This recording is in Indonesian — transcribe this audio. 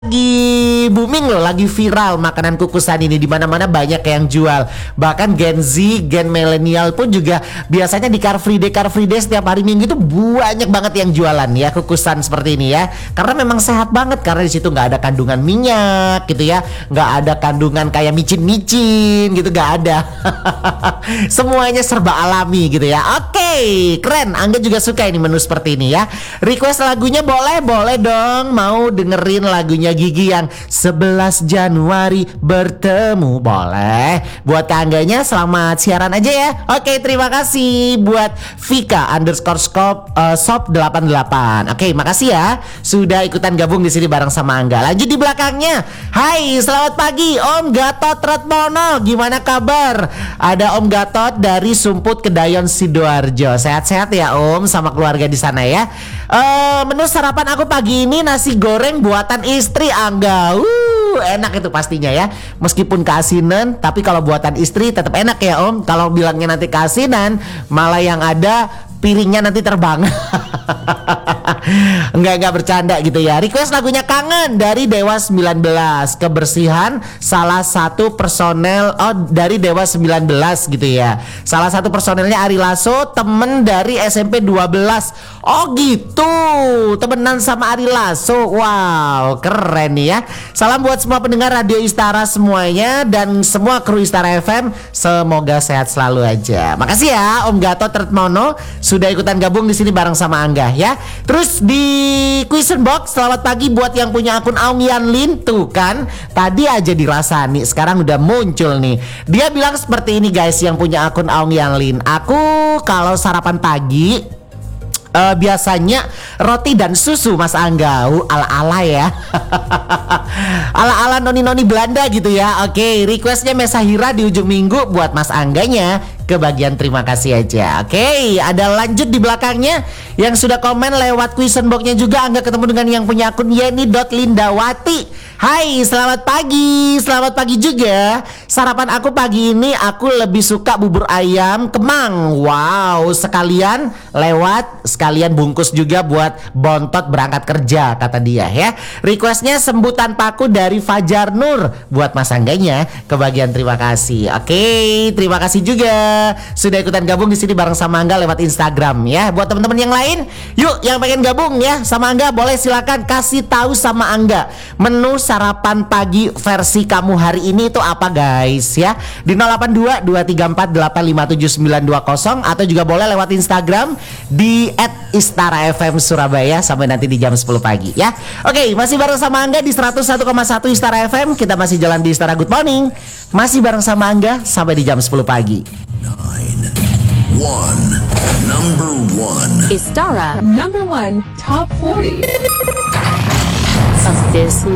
lagi booming loh, lagi viral makanan kukusan ini, di mana-mana banyak yang jual. Bahkan Gen Z, Gen milenial pun juga biasanya di Car Free Day setiap hari Minggu itu banyak banget yang jualan ya kukusan seperti ini ya. Karena memang sehat banget, karena di situ nggak ada kandungan minyak gitu ya, nggak ada kandungan kayak micin-micin gitu, nggak ada. Semuanya serba alami gitu ya. Oke, keren. Angga juga suka ini menu seperti ini ya. Request lagunya boleh dong. Mau dengerin lagunya Gigi yang 11 Januari bertemu, boleh. Buat Angganya selamat siaran aja ya. Oke, terima kasih buat Vika _shop 88. Oke, makasih ya sudah ikutan gabung di sini bareng sama Angga. Lanjut di belakangnya. Hai, selamat pagi Om Gatot Ratmono. Gimana kabar? Ada Om Gatot dari Sumput Kedayon Sidoarjo. Sehat-sehat ya Om sama keluarga di sana ya. Menu sarapan aku pagi ini nasi goreng buatan istri Angga. Enak itu pastinya ya. Meskipun keasinan, tapi kalau buatan istri tetap enak ya Om. Kalau bilangnya nanti keasinan, malah yang ada piringnya nanti terbang. Enggak bercanda gitu ya. Request lagunya Kangen dari Dewa 19. Kebersihan salah satu personel dari Dewa 19 gitu ya. Salah satu personelnya Ari Lasso, temen dari SMP 12. Oh gitu, temenan sama Ari Lasso. Wow, keren nih ya. Salam buat semua pendengar Radio Istara semuanya dan semua kru Istara FM. Semoga sehat selalu aja. Makasih ya Om Gatot Ratmono sudah ikutan gabung di sini bareng sama Angga ya. Terus di question box, selamat pagi buat yang punya akun Aung Yanlin. Tuh kan, tadi aja dirasani, sekarang udah muncul nih. Dia bilang seperti ini guys, yang punya akun Aung Yanlin. Aku kalau sarapan pagi biasanya roti dan susu Mas Angga. Ala-ala ya. Ala-ala noni-noni Belanda gitu ya. Oke, requestnya Mesahira di ujung minggu buat Mas Angganya. Kebagian terima kasih aja. Oke, ada lanjut di belakangnya yang sudah komen lewat question box-nya juga. Angga ketemu dengan yang punya akun Yeni.Lindawati. Hai, selamat pagi. Selamat pagi juga. Sarapan aku pagi ini aku lebih suka bubur ayam Kemang. Wow, sekalian bungkus juga buat bontot berangkat kerja kata dia ya. Requestnya sembutan paku dari Fajar Nur buat Mas Angganya. Kebagian terima kasih. Oke, terima kasih juga sudah ikutan gabung di sini bareng sama Angga lewat Instagram ya. Buat teman-teman yang lain, yuk yang pengen gabung ya sama Angga, boleh silakan kasih tahu sama Angga menu sarapan pagi versi kamu hari ini itu apa guys ya. Di 082 234 857 920 atau juga boleh lewat Instagram di @IstaraFM Surabaya sampai nanti di jam 10 pagi ya. Oke, masih bareng sama Angga di 101,1 Istara FM. Kita masih jalan di Istara Good Morning. Masih bareng sama Angga sampai di jam 10 pagi. 9, 1, number 1. Istara number 1 top 40 of this